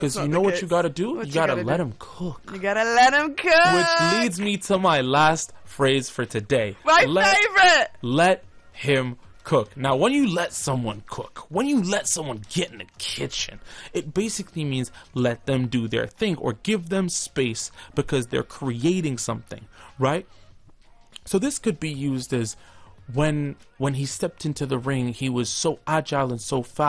Because you know what you gotta do? What You you gotta gotta let do? him cook. You gotta let him cook. Which leads me to my last phrase for today. My favorite. Let him cook. Now, when you let someone cook, when you let someone get in the kitchen, it basically means let them do their thing or give them space because they're creating something, right? So this could be used as when he stepped into the ring, he was so agile and so fast.